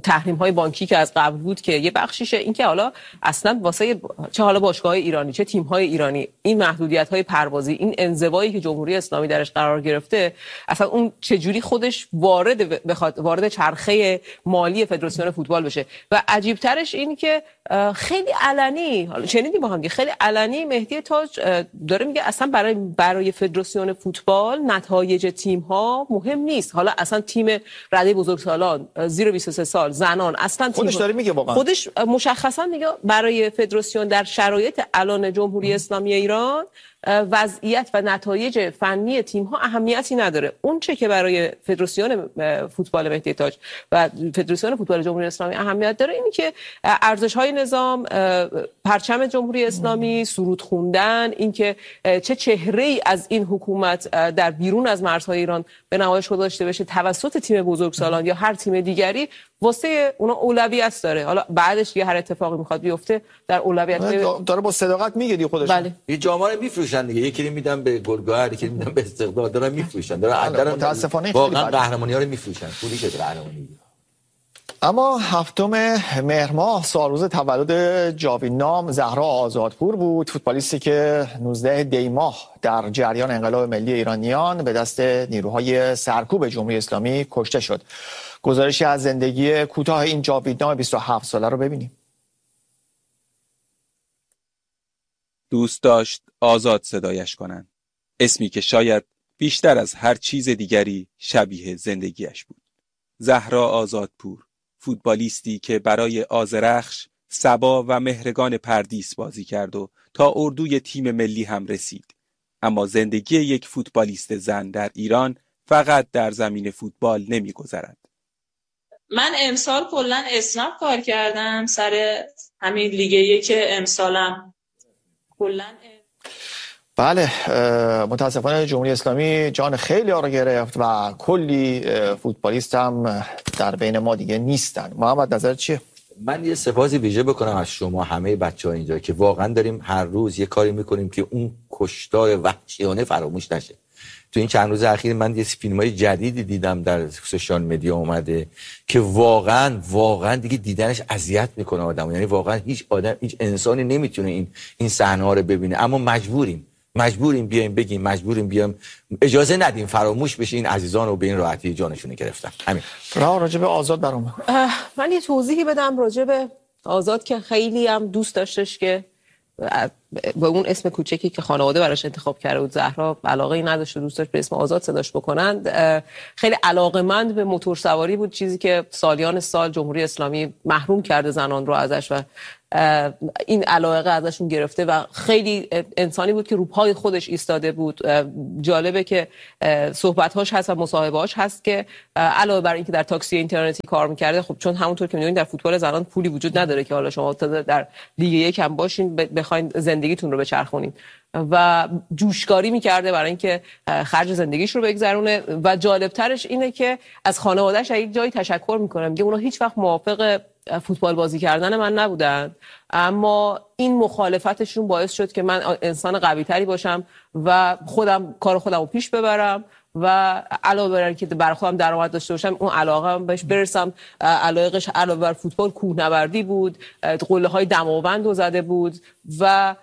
تحریم‌های بانکی که از قبل بود که یه بخشیشه، این که حالا اصلا واسه چه حالا باشگاه‌های ایرانی چه تیم‌های ایرانی این محدودیت‌های پروازی، این انزوایی که جمهوری اسلامی درش قرار گرفته، اصلا اون چجوری خودش وارد بخواد وارد چرخه مالی فدراسیون فوتبال بشه. و عجیب‌ترش این که خیلی علنی، حالا شنیدیم با هم که خیلی علنی مهدی تاج داره میگه اصلا برای برای فدراسیون فوتبال نتایج تیم‌ها مهم نیست. حالا اصلا تیم رده بزرگسالان زیر بیست و سه سال زنان اصلا تیم خودش داره میگه واقعا خودش مشخصا میگه برای فدراسیون در شرایط الان جمهوری اسلامی ایران وضعیت و نتایج فنی تیم‌ها اهمیتی نداره. اون چه که برای فدراسیون فوتبال مهدی تاج و فدراسیون فوتبال جمهوری اسلامی اهمیت داره اینی که ارزش‌های نظام، پرچم جمهوری اسلامی، سرود خوندن، اینکه چه چهره‌ای از این حکومت در بیرون از مرزهای ایران به نمایش گذاشته بشه توسط تیم بزرگسالان یا هر تیم دیگری، واسه اونا اولویت داره. حالا بعدش یه هر اتفاقی میخواد بیفته در اولویت داره با صداقت میگه دیگه خودش. بله. یه جامعه رو میفروشن دیگه، یکی رو میدن به گلگهر، یکی رو میدن به استقلال، دارن میفروشن، دارن دارن متاسفانه واقعا قهرمانی‌ها رو میفروشن، پولی که قهرمانی. اما هفتم مهر ماه سالروز تولد جاوید نام زهرا آزادپور بود، فوتبالیستی که نوزده دی ماه در جریان انقلاب ملی ایرانیان به دست نیروهای سرکوب جمهوری اسلامی کشته شد. گزارشی از زندگی کوتاه این جاوید نام بیست و هفت ساله رو ببینیم. دوست داشت آزاد صدایش کنند، اسمی که شاید بیشتر از هر چیز دیگری شبیه زندگیش بود. زهرا آزادپور، فوتبالیستی که برای آذرخش، سبا و مهرگان پردیس بازی کرد و تا اردوی تیم ملی هم رسید. اما زندگی یک فوتبالیست زن در ایران فقط در زمین فوتبال نمی‌گذرد. من امسال کلاً اسنپ کار کردم سر همین لیگ یک امسالم کلاً. بله، متاسفانه جمهوری اسلامی جان خیلی ها رو گرفت و کلی فوتبالیست هم در بین ما دیگه نیستن. محمد نظر چیه؟ من یه سپاسی ویژه بکنم از شما همه بچه‌ها اینجا که واقعا داریم هر روز یه کاری میکنیم که اون کشتار وحشیانه فراموش نشه. تو این چند روز اخیر من یه فیلم‌های جدیدی دیدم در سوشال مدیا اومده که واقعا واقعا دیگه دیدنش اذیت میکنه آدمو. یعنی واقعا هیچ آدم هیچ انسانی نمیتونه این این صحنه‌ها رو ببینه، اما مجبوریم مجبوریم بیایم بگیم، مجبوریم بیام اجازه ندیم فراموش بشه این عزیزان رو به این راحتی جانشون گرفتن. همین. راه راجع به آزاد برام. من یه توضیحی بدم راجع به آزاد که خیلی هم دوست داشتش که با اون اسم کوچکی که خانواده براش انتخاب کرده بود زهرا علاقه ای نداشت و دوست داشت به اسم آزاد صداش بکنند. خیلی علاقه‌مند به موتور سواری بود، چیزی که سالیان سال جمهوری اسلامی محروم کرده زنان رو ازش و این علاقه ازشون گرفته و خیلی انسانی بود که رو پای خودش ایستاده بود. جالبه که صحبت‌هاش هست و مصاحبه‌هاش هست که علاوه بر اینکه در تاکسی اینترنتی کار می‌کرده، خب چون همونطور که می‌دونید در فوتبال زنان پولی وجود نداره که حالا شما در لیگ یک هم باشین بخواید زندگیتون رو بچرخونین و جوشکاری می‌کرده برای اینکه خرج زندگیش رو بگذرونه. و جالب‌ترش اینه که از خانواده‌اش یک جایی تشکر می‌کنه، میگه اونا هیچ وقت موافق فوتبال بازی کردن من نبودن، اما این مخالفتشون باعث شد که من انسان قوی تری باشم و خودم کار خودم رو پیش ببرم و علاوه بر اینکه برای خودم درآمد داشته باشم اون علاقه بهش برسم. علاقهش علاوه بر فوتبال کوهنوردی بود، قله های دماوند رو زده بود و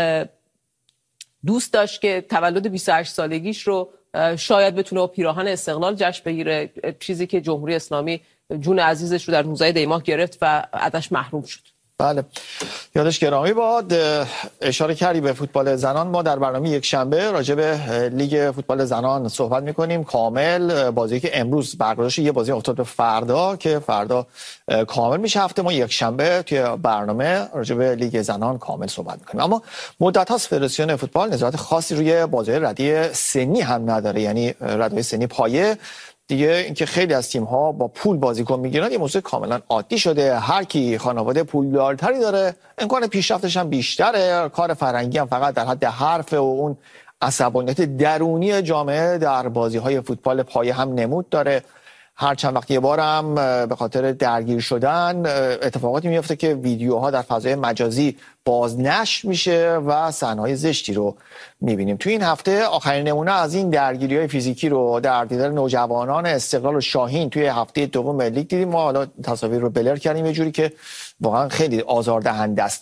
دوست داشت که تولد بیست و هشت سالگیش رو شاید بتونه با پیراهن استقلال جشن بگیره، چیزی که جمهوری اسلامی جون عزیزش رو در نوزده دی ماه گرفت و ازش محروم شد. بله، یادش گرامی باد. اشاره کردی به فوتبال زنان. ما در برنامه یک شنبه راجع به لیگ فوتبال زنان صحبت میکنیم کامل. بازی که امروز برگزار شد، یه بازی افتاد به فردا که فردا کامل میشه. هفته ما یک شنبه توی برنامه راجع به لیگ زنان کامل صحبت میکنیم. اما مدت هاست فدراسیون فوتبال نظارت خاصی روی بازی ردی سنی هم نداره، یعنی ردی سنی پایه دیگه. اینکه خیلی از تیم‌ها با پول بازیکن میگیرن یه موضوع کاملا عادی شده. هر کی خانواده پولدارتری داره امکان پیشرفتش هم بیشتره. کار فرنگی هم فقط در حد حرف و اون عصبانیت درونی جامعه در بازی‌های فوتبال پایه هم نمود داره. هر چند وقت یه بارم به خاطر درگیر شدن اتفاقاتی میفته که ویدیوها در فضای مجازی بازنشر میشه و صحنه‌های زشتی رو میبینیم. توی این هفته آخرین نمونه از این درگیری‌های فیزیکی رو در دیدار نوجوانان استقلال و شاهین توی هفته دوم لیگ دیدیم. ما حالا تصاویر رو بلر کردیم یه جوری که واقعا خیلی آزاردهنده است.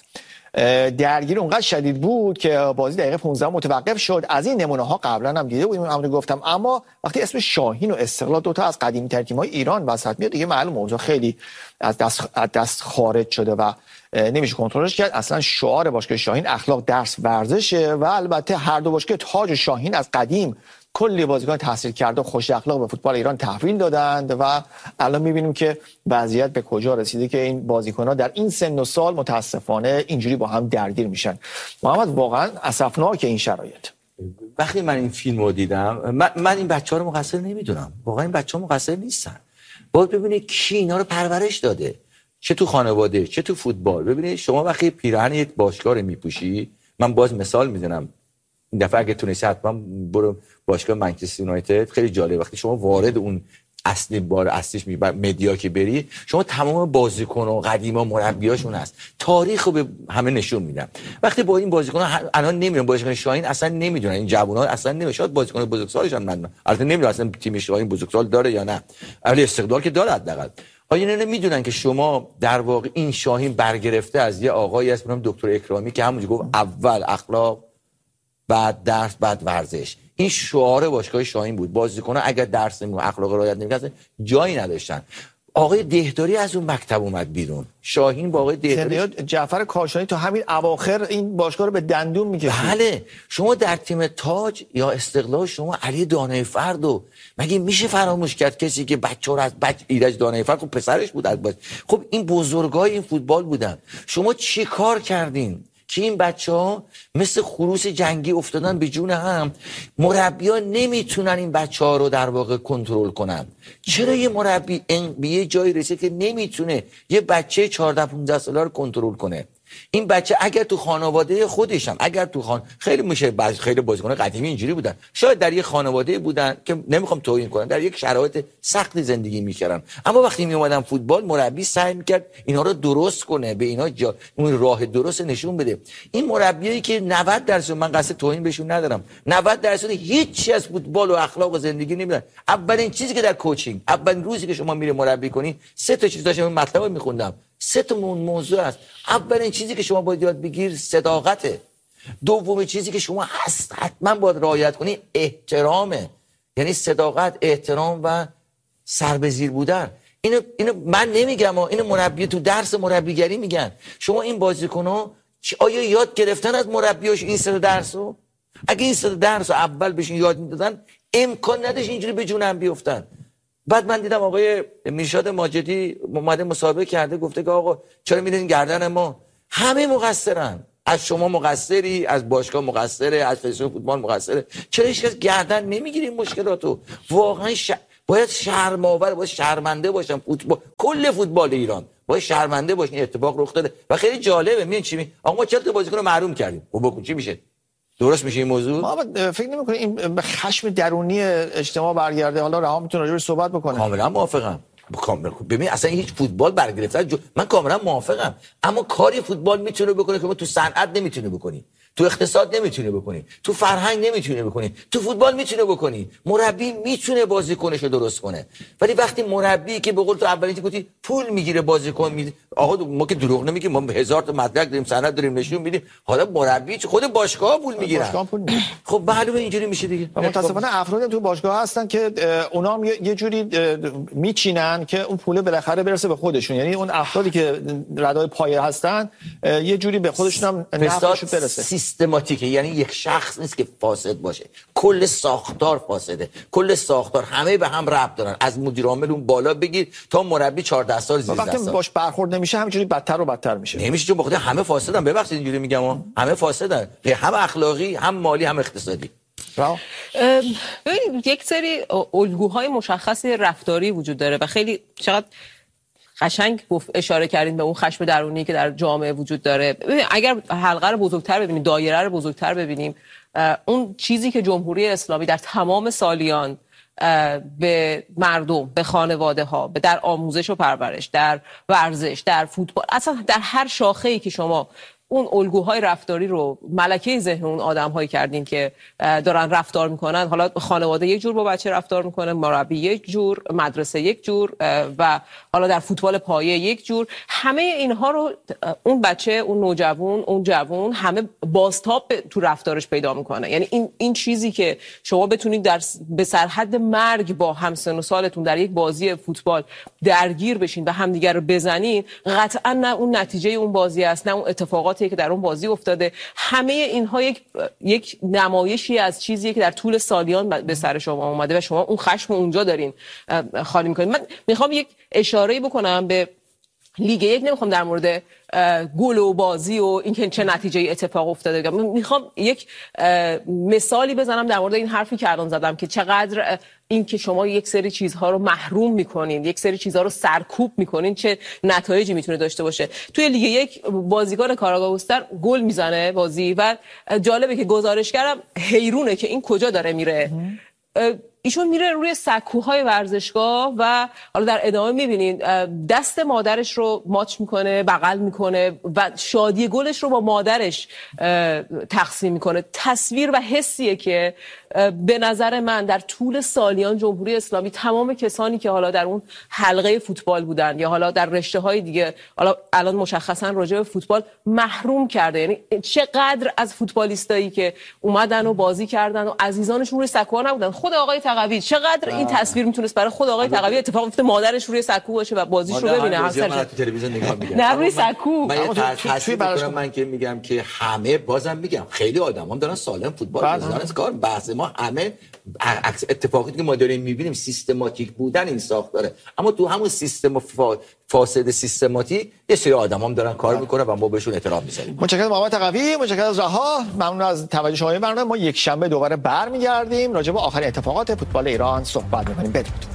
درگیری اونقدر شدید بود که بازی دقیقه پانزده متوقف شد. از این نمونه ها قبلا هم دیده بودیم، همونطور گفتم، اما وقتی اسم شاهین و استقلال دوتا از قدیمی ترین تیم‌های ایران وسط میاد دیگه معلومه موضوع خیلی از دست از دست خارج شده و نمیشه کنترلش کرد. اصلا شعار باشگاه شاهین اخلاق درس ورزشه و البته هر دو باشگاه تاج و شاهین از قدیم کلی بازیکن تحصیل کرده و خوش اخلاق به فوتبال ایران تحویل دادند و الان می‌بینیم که وضعیت به کجا رسیده که این بازیکن‌ها در این سن و سال متاسفانه اینجوری با هم درگیر میشن. محمد واقعا اسفناکه این شرایط. وقتی من این فیلم رو دیدم من, من این بچه‌ها رو مقصر نمیدونم. واقعا این بچه‌ها مقصر نیستن. باید ببینید کی اینا رو پرورش داده، چه تو خانواده چه تو فوتبال. ببینید شما وقتی پیراهن یک باشگاه رو میپوشی، من باز مثال میزنم، این دفعه اگه تونستی حتما برو باشگاه منچستر یونایتد. خیلی جالب وقتی شما وارد اون اصلی بار اصلیش میشی، مدیا که بری، شما تمام بازیکن و قدیما مربیاشون هست، تاریخو به همه نشون میدن. وقتی با این بازیکن‌ها الان نمیدونن، بازیکن شاهین اصلا نمیدونن، این جوونا اصلا نمیدونن، شاید بازیکن بزرگسالش هم من البته نمیدونن اصلا تیم شاهین بزرگسال داره یا نه، ولی استقلال که داره حداقل. آیا نمیدونن که شما در واقع این شاهین برگرفته از یه آقایی است به نام دکتر اکرامی که همونجوری گفت اول اخلاق بعد درس بعد ورزش. این شعار باشگاه شاهین بود. بازیکن‌ها اگر درس و اخلاق رعایت نمی‌کردن جایی نداشتن. آقای دهداری از اون مکتب اومد بیرون. شاهین با آقای دهداری، جعفر کاشانی تا همین اواخر این باشگاه رو به دندون می‌کشید. بله، شما در تیم تاج یا استقلال شما علی دانه‌فردو مگه میشه فراموش کرد؟ کسی که بچه‌ها رو از بچ ایرج دانه‌فرد خب پسرش بود از باز. خب این بزرگای این فوتبال بودن. شما چی کار کردین که این بچه‌ها مثل خروس جنگی افتادن به جون هم؟ مربی‌ها نمیتونن این بچه‌ها رو در واقع کنترل کنن. چرا یه مربی به یه جایی رسید که نمیتونه یه بچه چهارده پانزده ساله رو کنترل کنه؟ این بچه اگر تو خانواده خودش هم اگر تو خان خیلی میشه بعضی خیلی بازیکن قدیمی اینجوری بودن، شاید در یه خانواده بودن که نمیخوام توهین کنم، در یک شرایط سختی زندگی میکردن، اما وقتی میومدن فوتبال مربی سعی میکرد اینا رو درست کنه، به اینا جا... اون راه درست نشون بده. این مربیایی که نود درصد، من قصد توهین بهشون ندارم، نود درصد هیچی از فوتبال و اخلاق و زندگی نمیدونن. اولین چیزی که در کوچینگ، اولین روزی که شما میره مربی کنی، سه تا چیز داشتم مطلب میخوندم، سه تا موضوع است. اولین چیزی که شما باید یاد بگیر صداقته. دومین چیزی که شما هست حتما باید رعایت کنی احترامه، یعنی صداقت، احترام و سر به زیر بودن. اینو اینو من نمیگم، اینو مربی تو درس مربیگری میگن. شما این بازیکن‌ها آیا یاد گرفتن از مربیاش این سه درسو؟ اگه این سه درسو اول بهشون یاد میدادن امکان نداشت اینجوری به جون هم بیفتن. بعد من دیدم آقای میرشاد ماجدی اومده مسابقه کرده، گفته که آقا چرا میدین گردن ما؟ همه مقصرن، از شما مقصری، از باشگاه مقصره، از فدراسیون فوتبال مقصره. چرا هیچ کس گردن نمیگیره این مشکلاتو؟ واقعا ش... باید شرم‌آور، باید شرمنده باشن فوتبال، کل فوتبال ایران باید شرمنده باشن. اتفاق رخ داده و خیلی جالبه. میدونی چی می آقا ما چرا تا بازیکن رو محروم کردیم؟ خب بگو چی میشه؟ درست میشه این موضوع؟ ما فکر نمی‌کنی این به خشم درونی اجتماع برگرده؟ حالا رها میتونه راجعش صحبت بکنه. کاملا موافقم. ببین اصلا هیچ فوتبال برگرفته جو... من کاملا موافقم، اما کاری فوتبال میتونه بکنه که ما تو صنعت نمیتونه بکنی، تو اقتصاد نمیتونه بکنی، تو فرهنگ نمیتونه بکنی، تو فوتبال میتونه بکنی. مربی میتونه بازیکنش رو درست کنه، ولی وقتی مربی که به قول تو اولین گفتی پول میگیره بازیکن می... آقا ما که دروغ نمیگیم، ما هزار تا مدرک داریم، سند داریم، نشون میدیم. حالا مربی خود باشگاه پول میگیرن، خب معلومه اینجوری میشه دیگه. متاسفانه افرادی تو باشگاه هستن که اونا هم یه جوری میچینن که اون پول بالاخره برسه به خودشون، یعنی اون افرادی که ردای پایه هستن یه جوری به خودشون هم نفعشون برسه. سیستماتیکه، یعنی یک شخص نیست که فاسد باشه، کل ساختار فاسده، کل ساختار همه به هم ربط دارن، از مدیر عامل اون بالا بگیر تا مربی چهارده سال زیر دست. وقتی باش برخورد نمیشه همینجوری بدتر و بدتر میشه. نمیشه، چون بخاطر همه فاسدن. ببخشید اینجوری میگم، همه فاسدن، هم اخلاقی هم مالی هم اقتصادی. ببینید یک سری الگوهای مشخص رفتاری وجود داره و خیلی چقدر قشنگ اشاره کردین به اون خشم درونی که در جامعه وجود داره. ببین اگر حلقه رو بزرگتر ببینیم، دایره رو بزرگتر ببینیم، اون چیزی که جمهوری اسلامی در تمام سالیان به مردم، به خانواده ها، به در آموزش و پرورش، در ورزش، در فوتبال، اصلا در هر شاخه‌ای که شما اون الگوهای رفتاری رو ملکه ذهن اون آدم‌هایی کردین که دارن رفتار میکنن. حالا خانواده یک جور با بچه رفتار میکنه، مربی یک جور، مدرسه یک جور و حالا در فوتبال پایه یک جور. همه اینها رو اون بچه، اون نوجوان، اون جوان همه بازتاب تو رفتارش پیدا میکنه. یعنی این این چیزی که شما بتونید در به سرحد مرگ با همسن و سالتون در یک بازی فوتبال درگیر بشین و همدیگر رو بزنین، قطعا نه اون نتیجه اون بازی است، نه اون اتفاقات که در اون بازی افتاده. همه اینها یک یک نمایشی از چیزیه که در طول سالیان به سر شما اومده و شما اون خشم اونجا دارین خالی میکنین. من میخوام یک اشاره بکنم به لیگ یک، نمیخوام در مورد گل و بازی و اینکه چه نتیجه اتفاق افتاده بگم. میخوام یک مثالی بزنم در مورد این حرفی که الان زدم که چقدر این که شما یک سری چیزها رو محروم میکنین، یک سری چیزها رو سرکوب میکنین، چه نتایجی میتونه داشته باشه. توی لیگ یک بازیکن کاراگاوستر گل میزنه بازی و جالبه که گزارشگرم حیرونه که این کجا داره میره. ایشون میره روی سکوهای ورزشگاه و حالا در ادامه میبینین دست مادرش رو ماچ میکنه، بغل میکنه و شادی گلش رو با مادرش تقسیم میکنه. تصویر و حسیه که به نظر من در طول سالیان جمهوری اسلامی تمام کسانی که حالا در اون حلقه فوتبال بودن یا حالا در رشته های دیگه، حالا الان مشخصا راجع به فوتبال، محروم کرده. یعنی چقدر از فوتبالیستایی که اومدن و بازی کردن و عزیزانشون روی سکوها نبودن. خود آقای تقوی، چقدر این تصویر میتونست برای خود آقای تقوی اتفاق بیفته، مادرش روی سکو باشه و بازیش رو ببینه. همسرش من تو تلویزیون نگاه می‌کردم، نه روی سکو. من توی برنامه من که میگم که همه، بازم میگم خیلی آدمام دارن سالم فوتبال بازی کار. بحث ما همه عکس اتفاقاتی که ما داریم میبینیم سیستماتیک بودن این ساختاره، اما تو همون سیستم فا... فاسد سیستماتیک یه سری آدمام دارن کار میکنن و ما بهشون احترام میذاریم. متشکرم محمد تقوی، متشکرم از رها، ممنون از توجه شما به برنامه ما. یک شنبه دوباره برمیگردیم راجع به آخرین اتفاقات فوتبال ایران صحبت می‌کنیم. بدرود.